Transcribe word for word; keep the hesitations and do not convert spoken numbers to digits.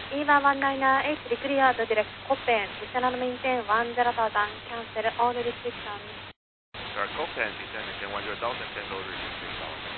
Eva one nine eight clear to direct Copen. Descend maintain one zero thousand. Cancel all restrictions. Direct Copen, descend maintain one zero thousand. Cancel all restrictions.